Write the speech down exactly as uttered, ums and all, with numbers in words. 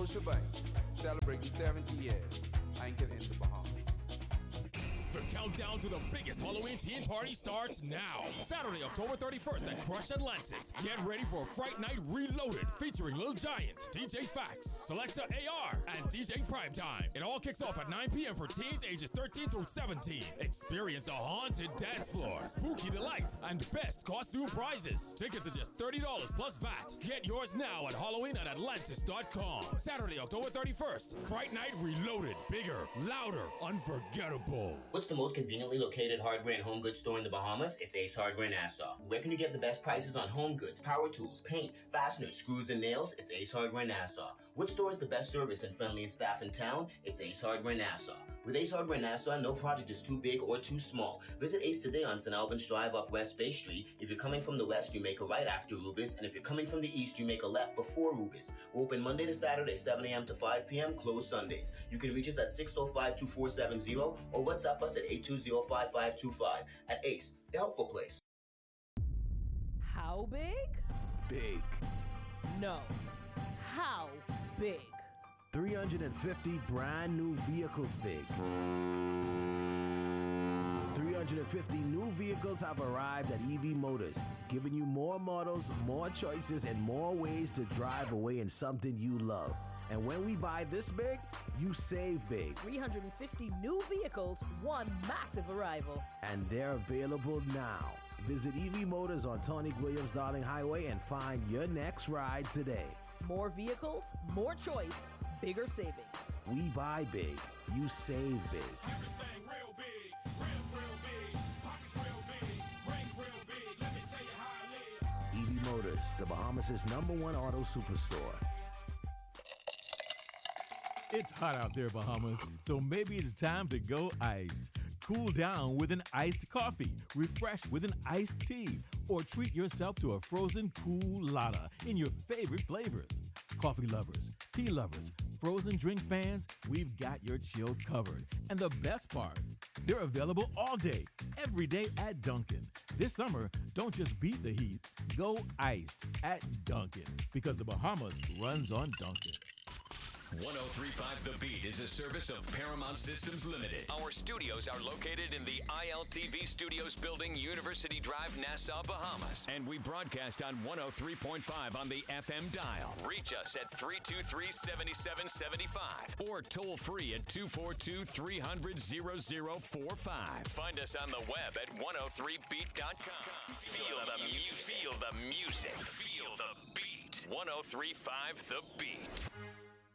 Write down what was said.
Scotiabank, celebrating seventy years, anchored in the Bahamas. The countdown to the biggest Halloween teen party starts now. Saturday, October thirty-first at Crush Atlantis. Get ready for Fright Night Reloaded featuring Lil Giant, D J Fax, Selecta A R, and D J Primetime. It all kicks off at nine p.m. for teens ages thirteen through seventeen. Experience a haunted dance floor, spooky delights, and best costume prizes. Tickets are just thirty dollars plus V A T. Get yours now at Halloween at Atlantis dot com. Saturday, October thirty-first. Fright Night Reloaded. Bigger, louder, unforgettable. What's the most conveniently located hardware and home goods store in the Bahamas? It's Ace Hardware Nassau. Where can you get the best prices on home goods, power tools, paint, fasteners, screws, and nails? It's Ace Hardware Nassau. What store is the best service and friendliest staff in town? It's Ace Hardware Nassau. With Ace Hardware Nassau, no project is too big or too small. Visit Ace today on Saint Albans Drive off West Bay Street. If you're coming from the west, you make a right after Rubis, and if you're coming from the east, you make a left before Rubis. We're open Monday to Saturday, seven a.m. to five p.m., closed Sundays. You can reach us at six oh five, two four seven zero or WhatsApp us at eight two zero, five five two five. At Ace, the helpful place. How big? Big. No. How big? three hundred fifty brand new vehicles big. three hundred fifty new vehicles have arrived at E V Motors, giving you more models, more choices, and more ways to drive away in something you love. And when we buy this big, you save big. three hundred fifty new vehicles, one massive arrival. And they're available now. Visit E V Motors on Tony Williams Darling Highway and find your next ride today. More vehicles, more choice, bigger savings. We buy big, you save big. Everything real big, rims real big, pockets real big, rings real big. Let me tell you how I live. E V Motors, the Bahamas' number one auto superstore. It's hot out there, Bahamas, so maybe it's time to go iced. Cool down with an iced coffee, refresh with an iced tea, or treat yourself to a frozen coolada in your favorite flavors. Coffee lovers, tea lovers, frozen drink fans, we've got your chill covered. And the best part, they're available all day, every day at Dunkin'. This summer, don't just beat the heat, go iced at Dunkin', because the Bahamas runs on Dunkin'. one oh three point five The Beat is a service of Paramount Systems Limited. Our studios are located in the I L T V Studios building, University Drive, Nassau, Bahamas. And we broadcast on one oh three point five on the F M dial. Reach us at three two three, seven seven seven five or toll free at two four two, three hundred, zero zero four five. Find us on the web at one oh three beat dot com. Feel the music. Feel the music. Feel the beat. one oh three point five The Beat.